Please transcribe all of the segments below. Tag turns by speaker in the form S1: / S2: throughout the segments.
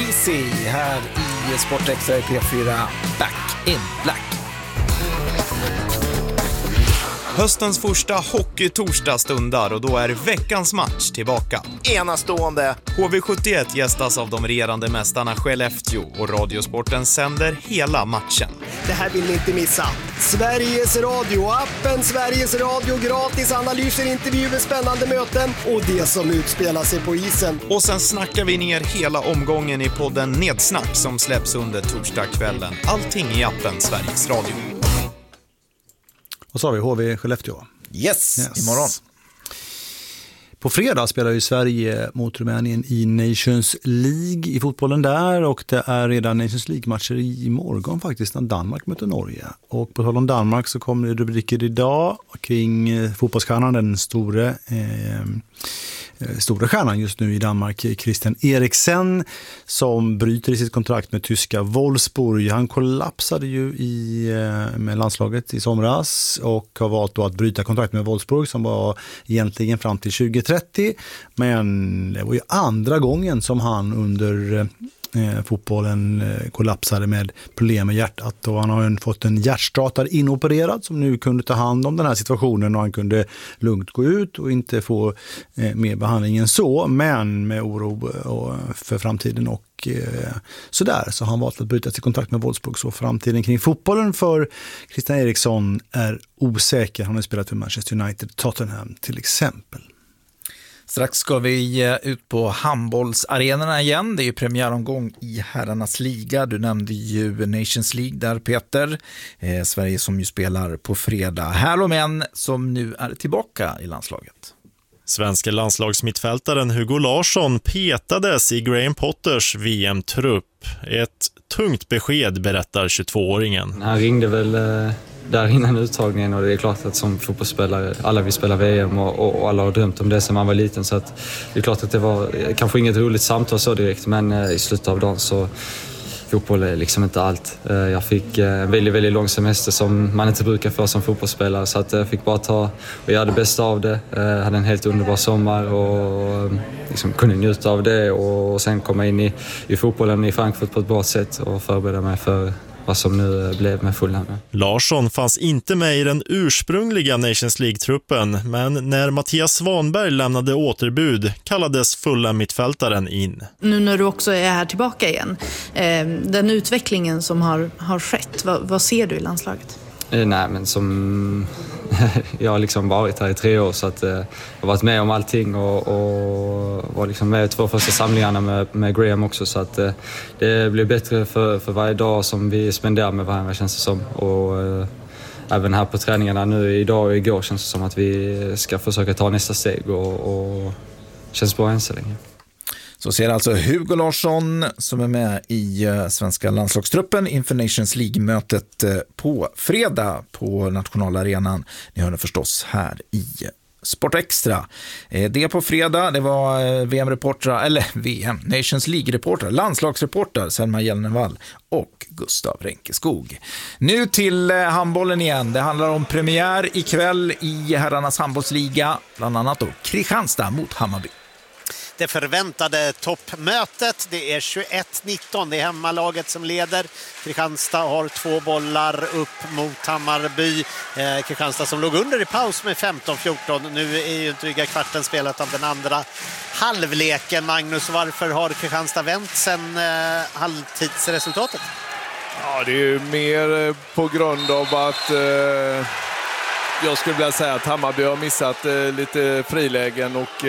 S1: Easy här i Sport Extra i P4 Back in Black.
S2: Höstens första hockeytorsdag stundar och då är veckans match tillbaka.
S3: Enastående.
S2: HV71 gästas av de regerande mästarna Skellefteå och Radiosporten sänder hela matchen.
S3: Det här vill ni inte missa. Sveriges Radio, appen Sveriges Radio, gratis analyser, intervjuer, spännande möten och det som utspelar sig på isen.
S2: Och sen snackar vi ner hela omgången i podden Nedsnack som släpps under torsdagskvällen. Allting i appen Sveriges Radio.
S4: Och så har vi HV Skellefteå.
S1: Yes, imorgon.
S4: På fredag spelar ju Sverige mot Rumänien i Nations League i fotbollen där, och det är redan Nations League-matcher i morgon faktiskt när Danmark möter Norge. Och på tal om Danmark så kommer det rubriker idag kring fotbollsstjärnan, den stora stjärnan just nu i Danmark, Christian Eriksen, som bryter i sitt kontrakt med tyska Wolfsburg. Han kollapsade ju med landslaget i somras och har valt då att bryta kontrakt med Wolfsburg som var egentligen fram till 2030. Men det var ju andra gången som han under fotbollen kollapsade med problem med hjärtat, och han har fått en hjärtstartare inopererad som nu kunde ta hand om den här situationen, och han kunde lugnt gå ut och inte få mer behandling än så, men med oro för framtiden och sådär, så han valt att bryta sitt kontrakt med Wolfsburg. Så framtiden kring fotbollen för Christian Eriksson är osäker. Han har spelat för Manchester United, Tottenham till exempel.
S1: Strax ska vi ut på handbollsarenorna igen. Det är ju premiäromgång i herrarnas liga. Du nämnde ju Nations League där, Peter. Sverige som ju spelar på fredag. Här och män som nu är tillbaka i landslaget.
S5: Svenska landslagsmittfältaren Hugo Larsson petades i Graham Potters VM-trupp. Ett tungt besked, berättar 22-åringen.
S6: Han ringde väl där innan uttagningen, och det är klart att som fotbollsspelare, alla vill spela VM och alla har drömt om det som man var liten, så att det är klart att det var kanske inget roligt samtal så direkt, men i slutet av dagen så fotboll är liksom inte allt. Jag fick en väldigt, väldigt lång semester som man inte brukar få som fotbollsspelare, så att jag fick bara ta och göra det bästa av det. Jag hade en helt underbar sommar och liksom kunde njuta av det, och sen komma in i fotbollen i Frankfurt på ett bra sätt och förbereda mig för vad som nu blev med Fulham.
S5: Larsson fanns inte med i den ursprungliga Nations League-truppen, men när Mattias Svanberg lämnade återbud kallades Fulham-mittfältaren in.
S7: Nu när du också är här tillbaka igen, den utvecklingen som har skett, vad ser du i landslaget?
S6: Nej, men som jag har liksom varit här i 3 år, så att jag har varit med om allting och var liksom med i 2 första samlingarna med Graham också, så att det blir bättre för varje dag som vi spenderar med varandra, känns det som. Och även här på träningarna nu idag och igår känns det som att vi ska försöka ta nästa steg och känns bra än så länge.
S1: Så ser alltså Hugo Larsson som är med i svenska landslagstruppen inför Nations League-mötet på fredag på nationalarenan. Ni hör det förstås här i Sport Extra. Det på fredag, det var Nations League-reportrar, landslagsreportrar Selma Jelnevall och Gustav Renkeskog. Nu till handbollen igen. Det handlar om premiär ikväll i herrarnas handbollsliga, bland annat då Kristianstad mot Hammarby.
S8: Det förväntade toppmötet, det är 21-19, det är hemmalaget som leder. Kristianstad har 2 bollar upp mot Hammarby. Kristianstad som låg under i paus med 15-14. Nu är ju dryga kvarten spelat av den andra halvleken. Magnus, varför har Kristianstad vänt sen halvtidsresultatet?
S9: Ja, det är ju mer på grund av att jag skulle vilja säga att Hammarby har missat lite frilägen, och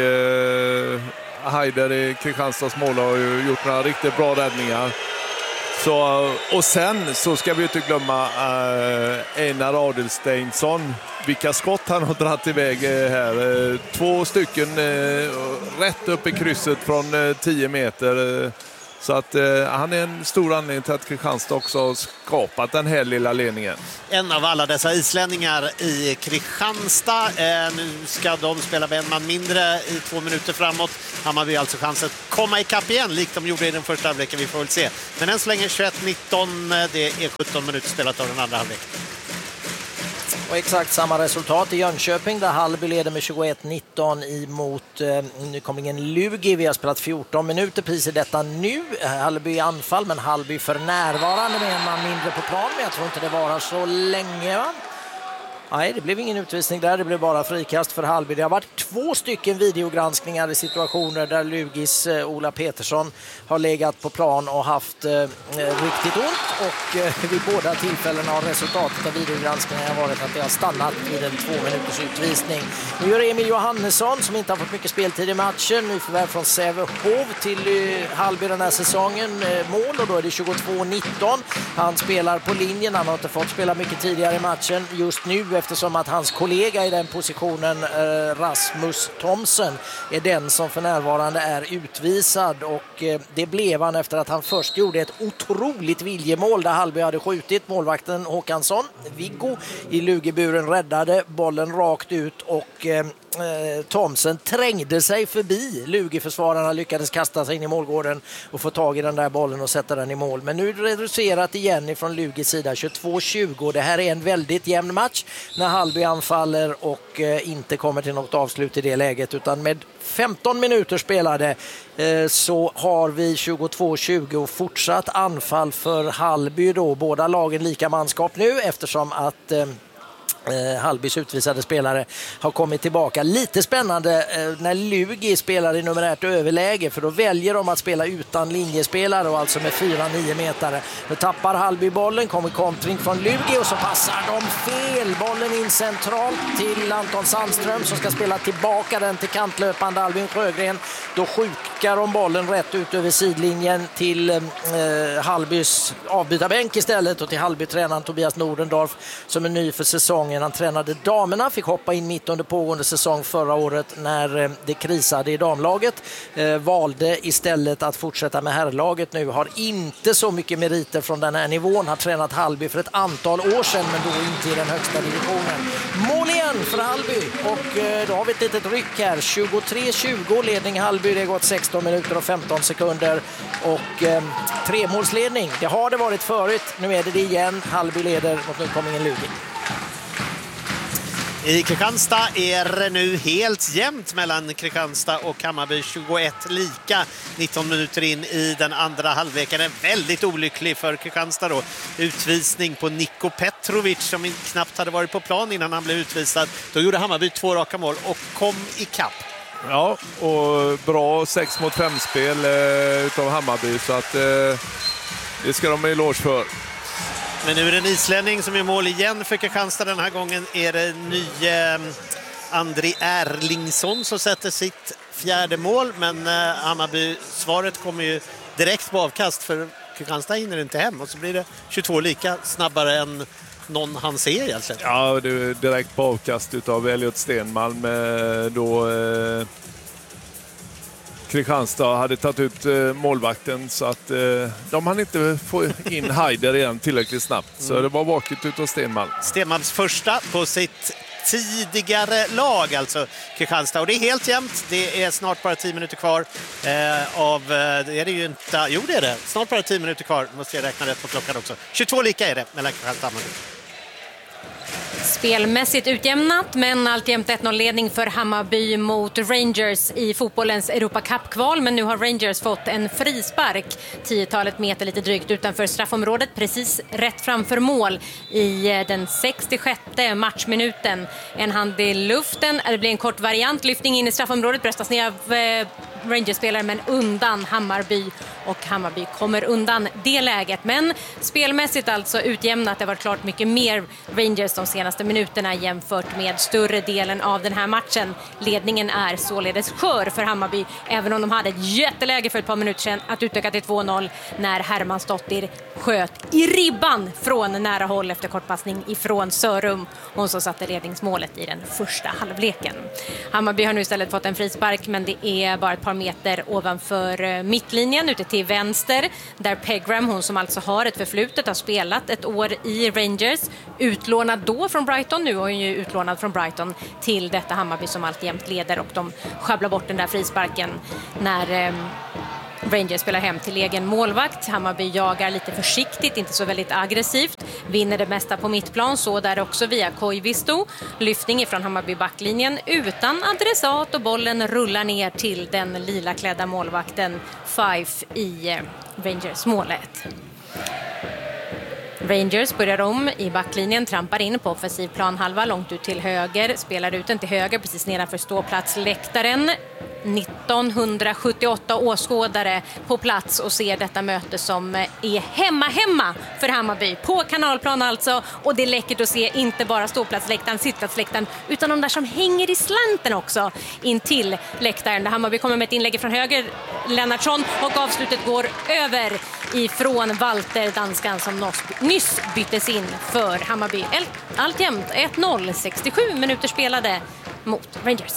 S9: Heider i Kristianstads mål har ju gjort några riktigt bra räddningar. Så, och sen så ska vi inte glömma Einar Adelsteinsson. Vilka skott han har dratt iväg här. 2 stycken rätt upp i krysset från 10 meter. Så att han är en stor anledning till att Kristianstad också har skapat den här lilla ledningen.
S8: En av alla dessa islänningar i Kristianstad. Nu ska de spela med en man mindre i 2 minuter framåt. Hammarby alltså chansen att komma ikapp igen, likt de gjorde i den första halvleken. Vi får väl se. Men än så länge 21-19, det är 17 minuter spelat av den andra halvleken.
S10: Och exakt samma resultat i Jönköping där Hallby leder med 21-19 emot nykomlingen Lugi. Vi har spelat 14 minuter precis i detta nu. Hallby i anfall, men Hallby för närvarande med en man mindre på plan. Men jag tror inte det varar så länge, va? Nej, det blev ingen utvisning där, det blev bara frikast för Hallby. Det har varit 2 stycken videogranskningar i situationer där Lugis Ola Petersson har legat på plan och haft riktigt ont. Och vid båda tillfällena har resultatet av videogranskningen varit att det har stannat vid en 2 minuters utvisning. Nu gör Emil Johannesson, som inte har fått mycket speltid i matchen, nu förvärv från Sävehof till Hallby den här säsongen, mål, och då är det 22-19. Han spelar på linjen, han har inte fått spela mycket tidigare i matchen just nu, eftersom att hans kollega i den positionen, Rasmus Thomsen, är den som för närvarande är utvisad, och det blev han efter att han först gjorde ett otroligt viljemål där Hallby hade skjutit. Målvakten Håkansson, Viggo, i Lugeburen räddade bollen rakt ut, och Thomsen trängde sig förbi Lugi-försvararna, lyckades kasta sig in i målgården och få tag i den där bollen och sätta den i mål. Men nu reducerat igen ifrån Lugis sida, 22-20. Det här är en väldigt jämn match när Hallby anfaller och inte kommer till något avslut i det läget, utan med 15 minuter spelade så har vi 22-20 och fortsatt anfall för Hallby då. Båda lagen lika manskap nu, eftersom att Hallbys utvisade spelare har kommit tillbaka. Lite spännande när Lugi spelar i numerärt överläge, för då väljer de att spela utan linjespelare och alltså med 4-9 metare. Nu tappar Hallby bollen, kommer kontring från Lugi och så passar de fel. Bollen in centralt till Anton Sandström som ska spela tillbaka den till kantlöpande Albin Sjögren. Då skjuter de bollen rätt ut över sidlinjen till Hallbys avbytarbänk istället, och till Hallby-tränaren Tobias Nordendorf som är ny för säsongen. Han tränade damerna, fick hoppa in mitt under pågående säsong förra året när det krisade i damlaget. Valde istället att fortsätta med herrlaget nu. Har inte så mycket meriter från den här nivån. Har tränat Hallby för ett antal år sedan, men då inte i den högsta divisionen. Mål igen för Hallby, och då har vi ett litet ryck här. 23-20 ledning Hallby. Det har gått 16 minuter och 15 sekunder. Och 3-målsledning. Det har det varit förut. Nu är det igen. Hallby leder mot nykomlingen Lugi.
S8: I Kristianstad är det nu helt jämnt mellan Kristianstad och Hammarby, 21 lika 19 minuter in i den andra halvleken. Är väldigt olycklig för Kristianstad då. Utvisning på Niko Petrovic som knappt hade varit på plan innan han blev utvisad. Då gjorde Hammarby 2 raka mål och kom i kapp.
S9: Ja, och bra 6-mot-5-spel utav Hammarby, så att det ska de ha eloge för.
S8: Men nu är det en islänning som är mål igen för Kristianstad. Den här gången är det nye Andri Erlingsson som sätter sitt 4:e mål. Men Hammarby, svaret kommer ju direkt på avkast, för Kristianstad hinner inte hem. Och så blir det 22 lika snabbare än någon han ser egentligen.
S9: Ja, det är direkt på avkast utav Elliot Stenmalm då Kristianstad hade tagit ut målvakten, så att de hann inte få in Haider igen tillräckligt snabbt. Så det var vaket utav Stenmalm.
S8: Stenmalms första på sitt tidigare lag, alltså Kristianstad. Och det är helt jämnt. Det är snart bara 10 minuter kvar det är det ju inte. Jo, det är det. Snart bara 10 minuter kvar. Måste jag räkna rätt på klockan också. 22 lika är det mellan Kristianstad och Hammarby.
S11: Spelmässigt utjämnat, men alltjämt 1-0-ledning för Hammarby mot Rangers i fotbollens Europa Cup-kval. Men nu har Rangers fått en frispark 10-talet meter lite drygt utanför straffområdet, precis rätt framför mål i den 66:e matchminuten. En hand i luften, det blir en kort variant, lyftning in i straffområdet, bröstas ner av Rangers-spelare men undan Hammarby, och Hammarby kommer undan det läget. Men spelmässigt alltså utjämnat. Det har varit klart mycket mer Rangers de senaste minuterna jämfört med större delen av den här matchen. Ledningen är således skör för Hammarby, även om de hade ett jätteläge för ett par minuter sedan att utöka till 2-0 när Hermansdottir sköt i ribban från nära håll efter kortpassning ifrån Sörum. Hon som satte ledningsmålet i den första halvleken. Hammarby har nu istället fått en frispark, men det är bara ett par meter ovanför mittlinjen ute till vänster, där Pegram, hon som alltså har ett förflutet, har spelat ett år i Rangers, utlånad då från Brighton, nu är hon ju utlånad från Brighton till detta Hammarby som alltjämt leder, och de sjabblar bort den där frisparken när Rangers spelar hem till egen målvakt. Hammarby jagar lite försiktigt, inte så väldigt aggressivt. Vinner det mesta på mittplan, så där också via Koivisto. Lyftning ifrån Hammarby backlinjen utan adressat och bollen rullar ner till den lila klädda målvakten Fife i Rangers målet. Rangers börjar om i backlinjen, trampar in på offensiv planhalva långt ut till höger, spelar ut den till höger precis nedanför ståplatsläktaren. 1978 åskådare på plats och ser detta möte som är hemma för Hammarby. På kanalplan alltså, och det är läckert att se inte bara ståplatsläktaren, sittplatsläktaren, utan de där som hänger i slanten också in till läktaren. Där Hammarby kommer med ett inlägg från höger, Lennartsson, och avslutet går över ifrån Walter, danskan som nyss byttes in för Hammarby. Alltjämt 1-0, 67 minuter spelade mot Rangers.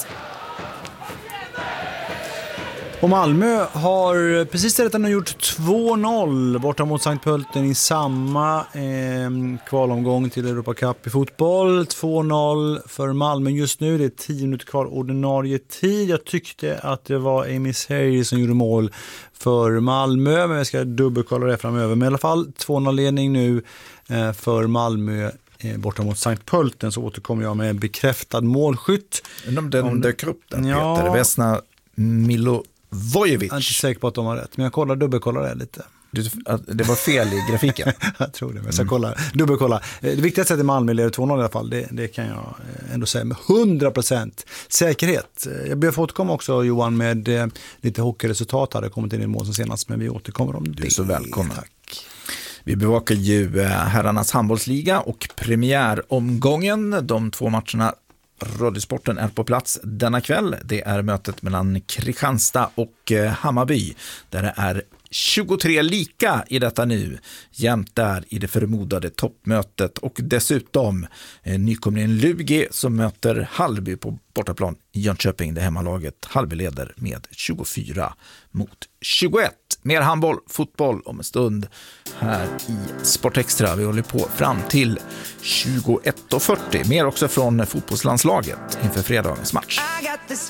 S4: Och Malmö har precis detta gjort 2-0 borta mot Sankt Pölten i samma kvalomgång till Europa Cup i fotboll. 2-0 för Malmö just nu. Det är 10 minuter kvar ordinarie tid. Jag tyckte att det var Amy Sery som gjorde mål för Malmö, men jag ska dubbelkolla det framöver. Men i alla fall 2-0-ledning nu för Malmö borta mot Sankt Pölten, så återkommer jag med bekräftad målskytt.
S1: Den dök upp där,
S4: ja.
S1: Peter. Vesna Milovojevic.
S4: Jag är inte säker på att de har rätt, men jag dubbelkollar det lite.
S1: Det var fel i grafiken.
S4: Jag tror det, men jag ska dubbelkolla. Det viktigaste är att Malmö leder 2-0 i alla fall. Det kan jag ändå säga med 100% säkerhet. Jag ber få återkomma också, Johan, med lite hockeyresultat. Hade kommit in i mål som senast, men vi återkommer om det.
S1: Du är så välkommen.
S4: Tack.
S1: Vi bevakar ju herrarnas handbollsliga och premiäromgången. De 2 matcherna Radiosporten är på plats denna kväll. Det är mötet mellan Kristianstad och Hammarby, där det är 23 lika i detta nu, jämt där i det förmodade toppmötet, och dessutom nykomlingen Lugi som möter Hallby på bortaplan i Jönköping. Det hemmalaget Hallby leder med 24-21. Mer handboll, fotboll om en stund här i Sportextra. Vi håller på fram till 21:40. Mer också från fotbollslandslaget inför fredagens match.